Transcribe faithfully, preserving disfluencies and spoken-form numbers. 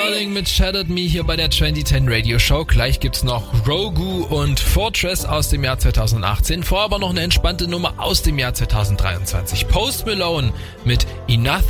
Darling mit Shattered Me hier bei der zwanzig zehn Radio Show. Gleich gibt's noch Rogu und Fortress aus dem Jahr zweitausendachtzehn. Vor aber noch eine entspannte Nummer aus dem Jahr zweitausenddreiundzwanzig. Post Malone mit Enough